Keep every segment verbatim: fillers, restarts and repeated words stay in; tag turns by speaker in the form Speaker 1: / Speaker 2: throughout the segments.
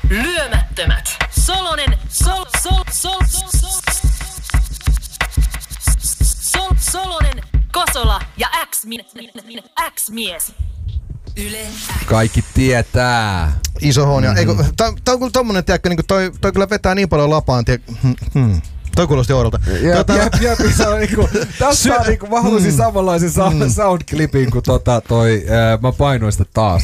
Speaker 1: Lyömättömät. Solonen, sol, sol, sol, sol, sol, sol, Solonen, Kosola ja X-mies. Yle X.
Speaker 2: Kaikki tietää.
Speaker 3: Iso H.
Speaker 2: Mm-hmm.
Speaker 3: Eikö, tää, tää on kyllä tommonen, tiedätkö, niin toi, toi kyllä vetää niin paljon lapaan, tiedätkö, hmm. Toi kuulosti oudolta.
Speaker 2: Jep, jep, jep, se on niinku, tässä on niinku, mä halusin mm. samanlaisen sa- soundclipin kuin tota toi, ää, mä painoin sitä taas.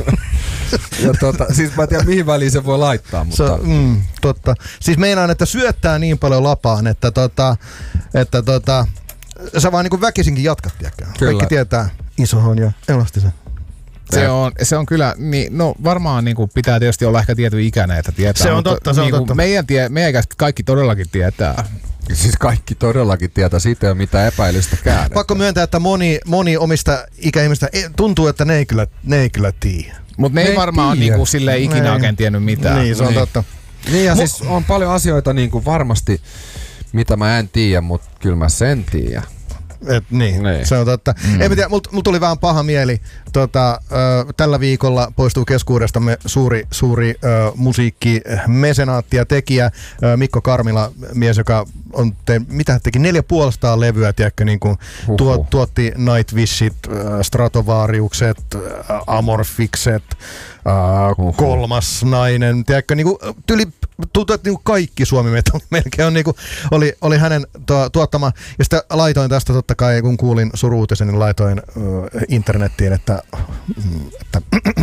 Speaker 2: Ja tota, siis mä en tiedä mihin väliin se voi laittaa, mutta...
Speaker 3: Se, mm, totta. Siis meinaan, että syöttää niin paljon lapaan, että tota, että tota, sä vaan niinku väkisinkin jatkat, tiedätkö. Kaikki tietää Iso H ja Elastisen.
Speaker 4: Se on, se on kyllä, niin, no varmaan niin kuin pitää tietysti olla ehkä tietyn ikäinen, että tietää.
Speaker 3: Se on totta, se on
Speaker 4: niin
Speaker 3: totta.
Speaker 4: Meidän, tie, meidän ikäiset kaikki todellakin tietää.
Speaker 2: Siis kaikki todellakin tietää, siitä ei ole mitään epäilystäkään.
Speaker 3: Pakko myöntää, että moni, moni omista ikäihmistä tuntuu, että ne ei kyllä, ne ei kyllä tiedä.
Speaker 4: Mutta ne, ne ei varmaan ole niinku silleen ikinä oikein tiennyt mitään.
Speaker 3: Niin, se on
Speaker 2: niin.
Speaker 3: totta.
Speaker 2: Niin ja Mo- siis on paljon asioita niin kuin varmasti, mitä mä en tiedä, mutta kyllä mä sen tiedän.
Speaker 3: Et niin,
Speaker 2: niin,
Speaker 3: se on totta. Mm. Ei mä tiedä, mulla tuli vähän paha mieli. Tota, ö, tällä viikolla poistuu keskuudestamme suuri, suuri ö, musiikkimesenaatti ja tekijä ö, Mikko Karmila, mies, joka on te, mitä teki neljä puolestaan levyä, tiedätkö, niin kuin tuo, tuotti Nightwishit, ö, Stratovariukset, ö, Amorfikset, ö, Kolmas nainen, tiedätkö, niin kuin tyli tuntuu, että niinku kaikki Suomi Metalli melkein on niinku, oli, oli hänen tuo, tuottama. Ja sitten laitoin tästä totta kai, kun kuulin suruutisen, niin laitoin ö, internettiin, että, että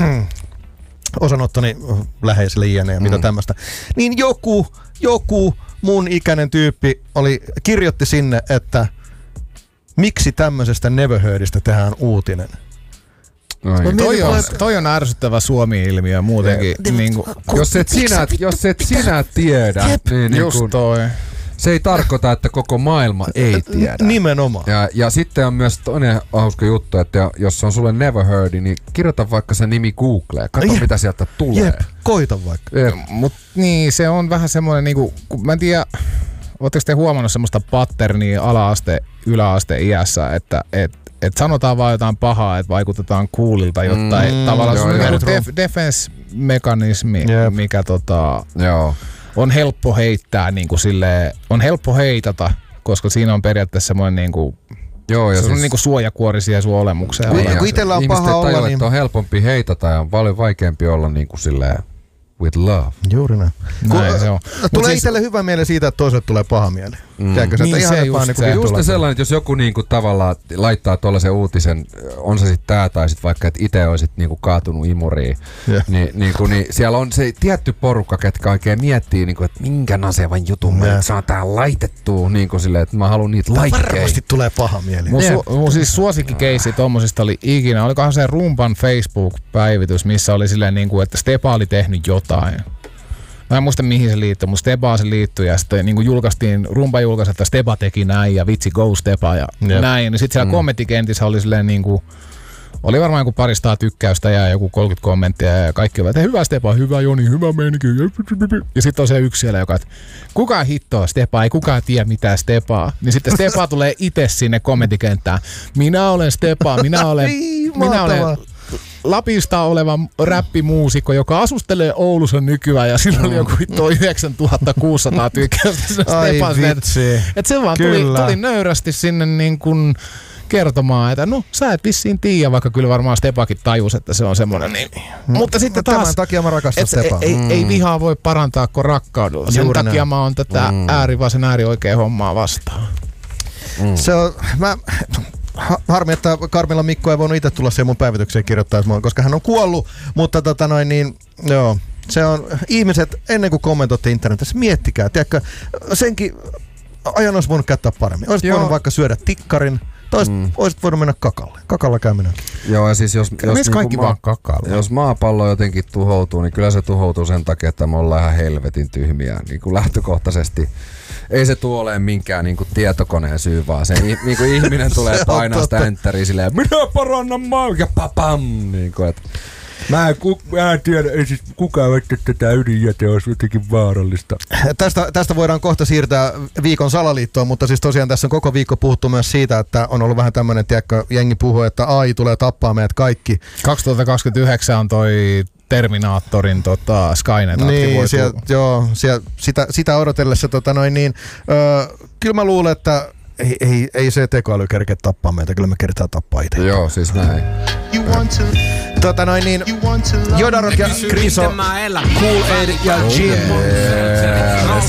Speaker 3: osanottoni läheisille iäneen ja mitä mm. tämmöistä. Niin joku, joku mun ikäinen tyyppi oli, kirjoitti sinne, että miksi tämmöisestä Never Heardista tehdään uutinen.
Speaker 4: No, toi, on, toi on ärsyttävä Suomi-ilmiö muutenkin. Niin kuin,
Speaker 2: jos et sinä, jos et sinä tiedä, niin, niin kun, se ei tarkoita, että koko maailma ei tiedä.
Speaker 3: Nimenomaan.
Speaker 2: Ja, ja sitten on myös toinen hauska juttu, että jos on sulle Never Heard, niin kirjoita vaikka se nimi Googleen. Katso, Jep. mitä sieltä tulee.
Speaker 3: Jep, koita vaikka.
Speaker 4: Jep. Mut niin, se on vähän semmoinen, niinku, mä en tiedä, ootteko te huomannut semmoista patternia ala-aste, yläaste iässä, että et, et sanotaan vaan jotain pahaa, että vaikutetaan coolilta, jotta mm, ei tavallaan joo, joo, def, defense-mekanismi, Jep. mikä tota,
Speaker 2: joo.
Speaker 4: on helppo heittää niin kuin silleen, on helppo heitata, koska siinä on periaatteessa semmoinen niin kuin,
Speaker 2: joo, ja
Speaker 4: se
Speaker 2: siis,
Speaker 4: on niin kuin suojakuori siihen sun olemukseen.
Speaker 3: Niin, kun itsellä on paha olla,
Speaker 2: tajua,
Speaker 3: niin...
Speaker 2: että on helpompi heitata ja on paljon vaikeampi olla niin kuin silleen with love.
Speaker 3: Juuri näin.
Speaker 4: näin se on.
Speaker 3: Tulee
Speaker 4: siis,
Speaker 3: itselle hyvä mieli siitä, että toiselle tulee paha mieli.
Speaker 2: Mm.
Speaker 3: Tiedätkö,
Speaker 4: niin se, se just,
Speaker 2: se. Just se sellainen, että jos joku niinku tavallaan laittaa tuollaisen uutisen, on se sitten tää tai sit vaikka, että itse olisit niinku kaatunut imuriin, yeah. niin, niinku, niin siellä on se tietty porukka, ketkä oikein miettii, niinku, että minkä nasevan jutun yeah. mä saan tää laitettua, niinku silleen, että mä haluan niitä laikkeja.
Speaker 3: Varmasti tulee paha mieli.
Speaker 4: Mun, su, mun siis suosikkikeissi tommosista oli ikinä, olikohan se Rumpan Facebook-päivitys, missä oli silleen niinku, että Stepa oli tehnyt jotain. Mä en muista mihin se liittyy, mutta Stepaan se liittyi ja sitten niin julkaistiin, Rumpa julkaisi, että Stepa teki näin ja vitsi go Stepa ja Jep. näin. Ja sitten siellä mm. kommenttikentissä oli silleen niin kuin, oli varmaan joku paristaa tykkäystä ja joku kolmekymmentä kommenttia ja kaikki ovat, että hyvä Stepa, hyvä Joni, hyvä meininki. Ja sitten on se yksi siellä, joka, että kukaan hittoa Stepaa, ei kukaan tiedä mitään Stepaa. Niin sitten Stepa tulee itse sinne kommenttikenttään. Minä olen Stepa, minä olen, minä olen Lapista oleva räppimuusikko, joka asustelee Oulussa nykyään ja sillä oli joku yhdeksäntuhatta kuusisataa tykkäystä.
Speaker 3: Ai vitsi.
Speaker 4: Et se vaan tuli, tuli nöyrästi sinne niin kuin kertomaan, että no sä et vissiin tiedä, vaikka kyllä varmaan Stepakin tajus, että se on semmoinen nimi. Mm. Mutta sitten taas,
Speaker 3: tämän takia mä rakastan Stepaa.
Speaker 4: Ei,
Speaker 3: mm.
Speaker 4: ei vihaa voi parantaa kuin rakkaudella. Sen Juuri takia näin. Mä oon tätä mm. äärivasen äärioikein hommaa vastaan.
Speaker 3: Mm. Se on, mä... Harmi, että Karmila Mikko ei voinut itse tulla siihen mun päivitykseen kirjoittaa, koska hän on kuollut, mutta tota noin niin, joo, se on, ihmiset ennen kuin kommentoitte internetissä, miettikää, tiedätkö, senkin ajan olisi voinut käyttää paremmin. Olisit joo. voinut vaikka syödä tikkarin, tai mm. olisit voinut mennä kakalle. Kakalla käy minäkin.
Speaker 2: Joo, ja siis jos, jos,
Speaker 4: niin kaikki
Speaker 2: maa,
Speaker 4: vaan kakalle.
Speaker 2: Jos maapallo jotenkin tuhoutuu, niin kyllä se tuhoutuu sen takia, että me ollaan ihan helvetin tyhmiä, niin kuin lähtökohtaisesti. Ei se tuo ole minkään niin kuin tietokoneen syy, vaan se niin kuin ihminen tulee painaa sitä enteriä silleen, minä parannan maa, ja papam! Niin kuin, et. Mä en, ku, mä en tiedä, ei siis kukaan että tätä ydinjäte olisi jotenkin vaarallista.
Speaker 3: Tästä, tästä voidaan kohta siirtää viikon salaliittoon, mutta siis tosiaan tässä on koko viikko puhuttu myös siitä, että on ollut vähän tämmöinen, tiedätkö, jengi puhuu, että A I tulee tappaa meidät kaikki.
Speaker 4: kaksituhattakaksikymmentäyhdeksän on toi Terminaattorin tota, Skynet
Speaker 3: niin, sieltä, joo, sieltä, sitä, sitä odotellessa tota noin niin, öö, kyllä mä luulen, että ei, ei, ei se tekoäly kerkeä tappaa meitä, kyllä me kertaa tappaa itse.
Speaker 2: Joo, siis näin.
Speaker 3: Tota noin niin, Jodarok ja Kriso, Cool Aid ja Jim.